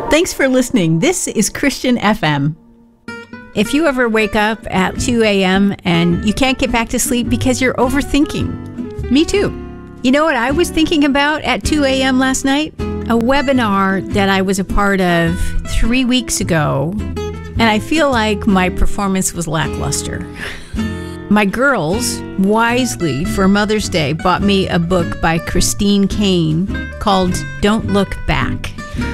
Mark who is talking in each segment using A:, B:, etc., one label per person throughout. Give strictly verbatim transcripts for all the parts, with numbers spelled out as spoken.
A: Thanks for listening. This is Christian F M. If you ever wake up at two a.m. and you can't get back to sleep because you're overthinking, me too. You know what I was thinking about at two a.m. last night? A webinar that I was a part of three weeks ago, and I feel like my performance was lackluster. My girls, wisely for Mother's Day, bought me a book by Christine Caine called Don't Look Back.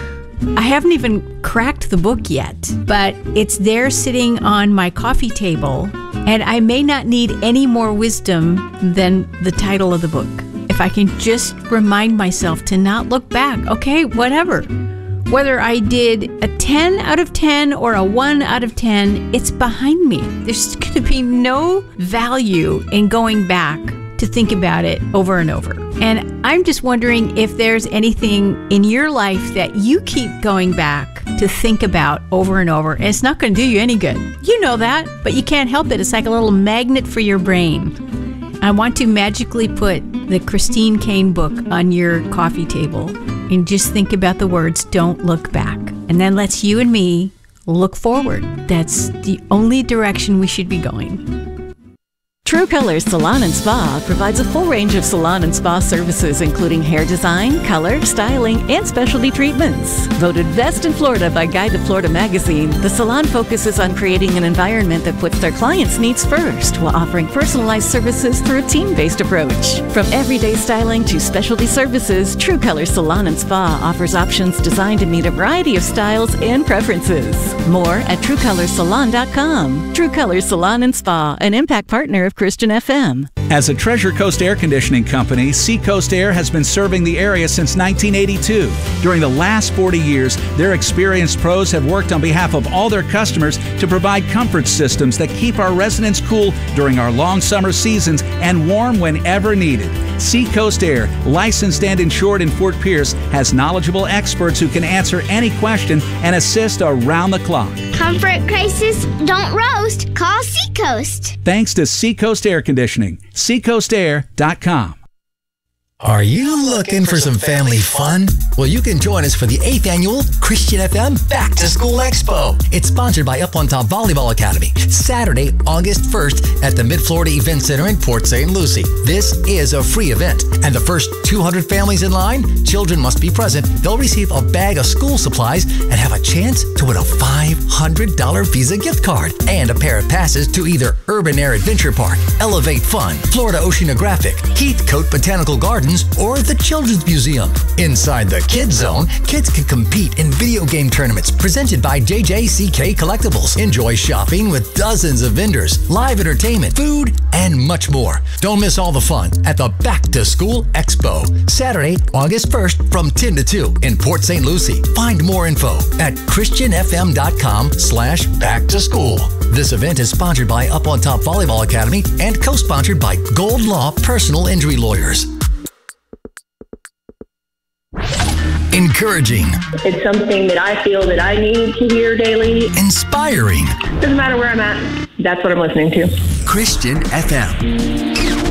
A: I haven't even cracked the book yet, but it's there sitting on my coffee table, and I may not need any more wisdom than the title of the book. If I can just remind myself to not look back, okay, whatever. Whether I did a ten out of ten or a one out of ten, it's behind me. There's going to be no value in going back to think about it over and over. And I'm just wondering if there's anything in your life that you keep going back to think about over and over. And it's not going to do you any good. You know that, but you can't help it. It's like a little magnet for your brain. I want to magically put the Christine Caine book on your coffee table and just think about the words, don't look back. And then let's you and me look forward. That's the only direction we should be going.
B: True Colors Salon and Spa provides a full range of salon and spa services, including hair design, color, styling, and specialty treatments. Voted best in Florida by Guide to Florida magazine, the salon focuses on creating an environment that puts their clients' needs first while offering personalized services through a team-based approach. From everyday styling to specialty services, True Colors Salon and Spa offers options designed to meet a variety of styles and preferences. More at true colors salon dot com. True Colors Salon and Spa, an impact partner of Christian F M.
C: As a Treasure Coast Air Conditioning company, Seacoast Air has been serving the area since nineteen eighty-two. During the last forty years, their experienced pros have worked on behalf of all their customers to provide comfort systems that keep our residents cool during our long summer seasons and warm whenever needed. Seacoast Air, licensed and insured in Fort Pierce, has knowledgeable experts who can answer any question and assist around the clock.
D: Comfort crisis, don't roast. Call Seacoast.
C: Thanks to Seacoast Air Conditioning. seacoast air dot com.
E: Are you looking for some family fun? Well, you can join us for the eighth Annual Christian F M Back to School Expo. It's sponsored by Up on Top Volleyball Academy. Saturday, August first at the Mid-Florida Event Center in Port Saint Lucie. This is a free event, and the first two hundred families in line, children must be present. They'll receive a bag of school supplies and have a chance to win a five hundred dollars Visa gift card and a pair of passes to either Urban Air Adventure Park, Elevate Fun, Florida Oceanographic, Heathcote Botanical Gardens, or the Children's Museum. Inside the Kids Zone, kids can compete in video game tournaments presented by J J C K Collectibles. Enjoy shopping with dozens of vendors, live entertainment, food, and much more. Don't miss all the fun at the Back to School Expo, Saturday, August first from ten to two in Port Saint Lucie. Find more info at christian f m dot com slash back to school. This event is sponsored by Up on Top Volleyball Academy and co-sponsored by Gold Law Personal Injury Lawyers. Encouraging.
F: It's something that I feel that I need to hear daily.
E: Inspiring.
F: Doesn't matter where I'm at. That's what I'm listening to.
E: Christian F M.